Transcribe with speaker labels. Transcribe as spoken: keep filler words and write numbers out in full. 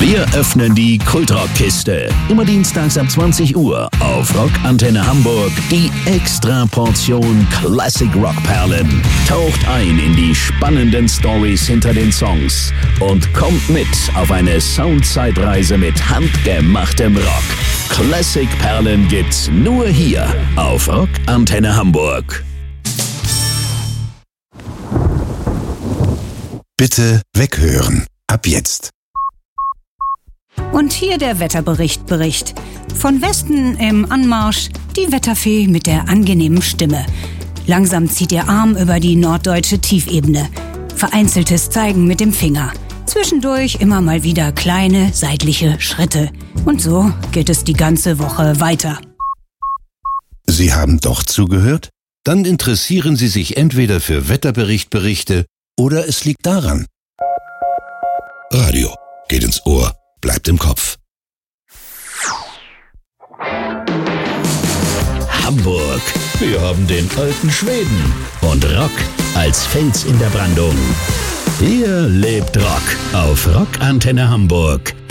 Speaker 1: Wir öffnen die Kultrockkiste. Immer dienstags ab zwanzig Uhr auf Rockantenne Hamburg. Die Extra-Portion Classic Rock-Perlen. Taucht ein in die spannenden Stories hinter den Songs und kommt mit auf eine Soundzeitreise mit handgemachtem Rock. Classic-Perlen gibt's nur hier auf Rockantenne Hamburg.
Speaker 2: Bitte weghören. Ab jetzt.
Speaker 3: Und hier der Wetterbericht Bericht. Von Westen im Anmarsch die Wetterfee mit der angenehmen Stimme. Langsam zieht ihr Arm über die norddeutsche Tiefebene. Vereinzeltes Zeigen mit dem Finger. Zwischendurch immer mal wieder kleine seitliche Schritte. Und so geht es die ganze Woche weiter.
Speaker 2: Sie haben doch zugehört? Dann interessieren Sie sich entweder für Wetterberichtberichte oder es liegt daran. Radio geht ins Ohr, bleibt im Kopf.
Speaker 1: Hamburg. Wir haben den alten Schweden und Rock als Fels in der Brandung. Hier lebt Rock auf Rockantenne Hamburg.